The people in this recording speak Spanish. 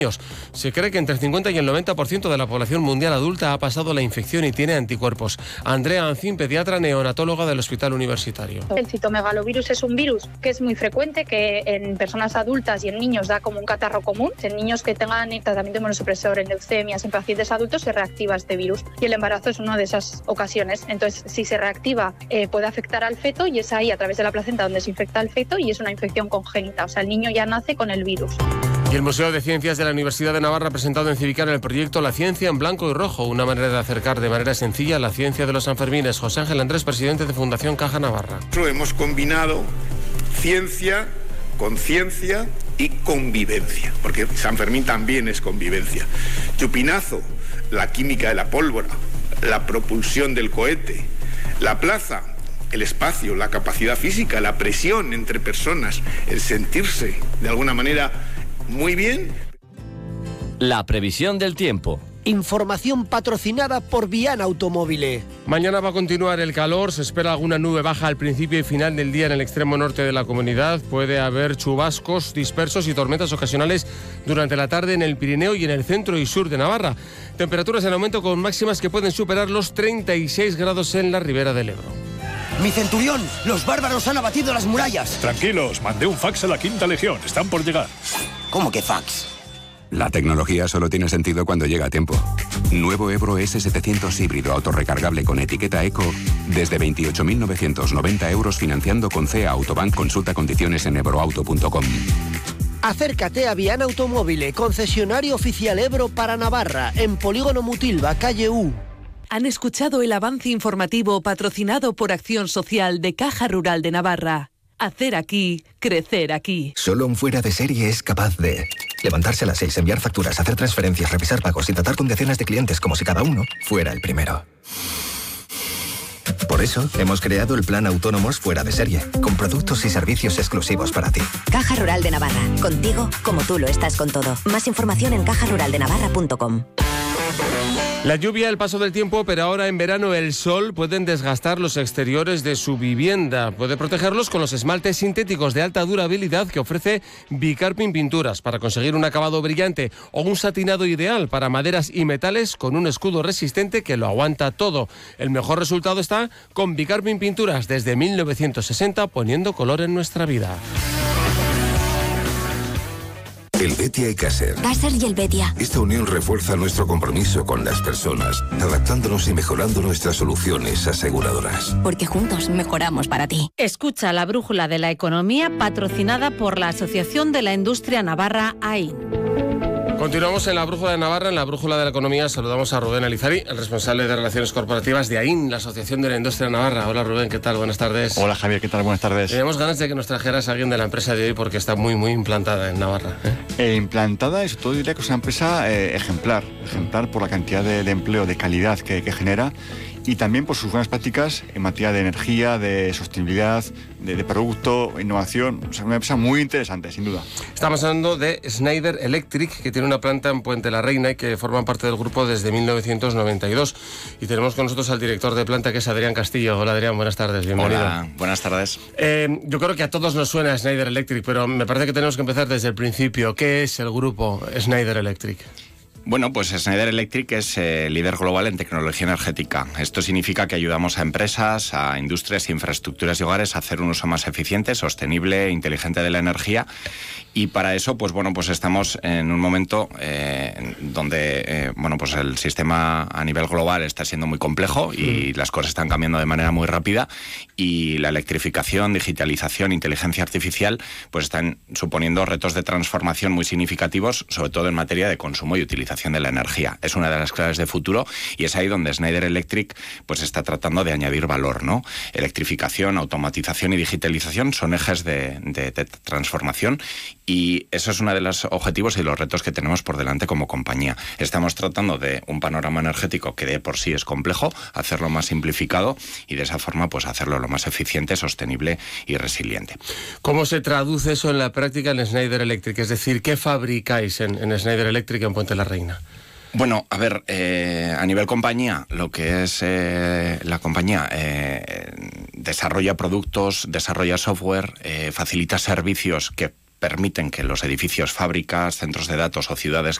Se cree que entre el 50 y el 90% de la población mundial adulta ha pasado la infección y tiene anticuerpos. Andrea Ancín, pediatra neonatóloga del Hospital Universitario. El citomegalovirus es un virus que es muy frecuente, que en personas adultas y en niños da como un catarro común. En niños que tengan tratamiento inmunosupresor, en leucemias, en pacientes adultos se reactiva este virus. Y el embarazo es una de esas ocasiones. Entonces, si se reactiva, puede afectar al feto y es ahí, a través de la placenta, donde se infecta al feto y es una infección congénita. O sea, el niño ya nace con el virus. Y el Museo de Ciencias de la Universidad de Navarra ha presentado en Civicana el proyecto La Ciencia en Blanco y Rojo, una manera de acercar de manera sencilla la ciencia de los Sanfermines. José Ángel Andrés, presidente de Fundación Caja Navarra. Hemos combinado ciencia, conciencia y convivencia, porque San Fermín también es convivencia. Chupinazo, la química de la pólvora, la propulsión del cohete, la plaza, el espacio, la capacidad física, la presión entre personas, el sentirse de alguna manera muy bien. La previsión del tiempo. Información patrocinada por Viana Automóvil. Mañana va a continuar el calor, se espera alguna nube baja al principio y final del día en el extremo norte de la comunidad. Puede haber chubascos dispersos y tormentas ocasionales durante la tarde en el Pirineo y en el centro y sur de Navarra. Temperaturas en aumento con máximas que pueden superar los 36 grados en la ribera del Ebro. ¡Mi centurión! ¡Los bárbaros han abatido las murallas! Tranquilos, mandé un fax a la 5ª Legión. Están por llegar. ¿Cómo que fax? La tecnología solo tiene sentido cuando llega a tiempo. Nuevo Ebro S700 híbrido autorrecargable con etiqueta Eco desde 28.990 euros financiando con CEA Autobank. Consulta condiciones en ebroauto.com. Acércate a Viana Automóvil, concesionario oficial Ebro para Navarra, en Polígono Mutilva, calle U. Han escuchado el avance informativo patrocinado por Acción Social de Caja Rural de Navarra. Hacer aquí, crecer aquí. Solo un fuera de serie es capaz de levantarse a las 6, enviar facturas, hacer transferencias, revisar pagos y tratar con decenas de clientes como si cada uno fuera el primero. Por eso, hemos creado el Plan Autónomos Fuera de Serie, con productos y servicios exclusivos para ti. Caja Rural de Navarra. Contigo, como tú lo estás con todo. Más información en cajaruraldenavarra.com. La lluvia, el paso del tiempo, pero ahora en verano el sol pueden desgastar los exteriores de su vivienda. Puede protegerlos con los esmaltes sintéticos de alta durabilidad que ofrece Bicarpin Pinturas para conseguir un acabado brillante o un satinado ideal para maderas y metales con un escudo resistente que lo aguanta todo. El mejor resultado está con Bicarpin Pinturas desde 1960 poniendo color en nuestra vida. El Betia y Caser. Caser y el Betia. Esta unión refuerza nuestro compromiso con las personas, adaptándonos y mejorando nuestras soluciones aseguradoras. Porque juntos mejoramos para ti. Escucha la brújula de la economía patrocinada por la Asociación de la Industria Navarra AIN. Continuamos en la Brújula de Navarra, en la Brújula de la Economía. Saludamos a Rubén Alizari, el responsable de Relaciones Corporativas de AIN, la Asociación de la Industria Navarra. Hola Rubén, ¿qué tal? Buenas tardes. Hola Javier, ¿qué tal? Buenas tardes. Teníamos ganas de que nos trajeras a alguien de la empresa de hoy porque está muy implantada en Navarra. Implantada y sobre todo diría que es una empresa ejemplar por la cantidad de empleo de calidad que genera y también por sus buenas prácticas en materia de energía, de sostenibilidad, de producto, innovación. O sea, una empresa muy interesante, sin duda. Estamos hablando de Schneider Electric, que tiene una planta en Puente la Reina y que forman parte del grupo desde 1992. Y tenemos con nosotros al director de planta, que es Adrián Castillo. Hola Adrián, buenas tardes, bienvenido. Hola, buenas tardes. Yo creo que a todos nos suena Schneider Electric, pero me parece que tenemos que empezar desde el principio. ¿Qué es el grupo Schneider Electric? Bueno, pues Schneider Electric es líder global en tecnología energética. Esto significa que ayudamos a empresas, a industrias, infraestructuras y hogares a hacer un uso más eficiente, sostenible e inteligente de la energía. Y para eso, pues bueno, pues estamos en un momento donde pues el sistema a nivel global está siendo muy complejo y las cosas están cambiando de manera muy rápida y la electrificación, digitalización, inteligencia artificial, pues están suponiendo retos de transformación muy significativos, sobre todo en materia de consumo y utilización de la energía. Es una de las claves de futuro y es ahí donde Schneider Electric pues está tratando de añadir valor, ¿no? Electrificación, automatización y digitalización son ejes de transformación y eso es uno de los objetivos y los retos que tenemos por delante como compañía. Estamos tratando de un panorama energético que de por sí es complejo, hacerlo más simplificado y de esa forma pues hacerlo lo más eficiente, sostenible y resiliente. ¿Cómo se traduce eso en la práctica en Schneider Electric? Es decir, ¿qué fabricáis en Schneider Electric en Puente la Reina? Bueno, a ver, a nivel compañía, lo que es la compañía desarrolla productos, desarrolla software, facilita servicios que permiten que los edificios, fábricas, centros de datos o ciudades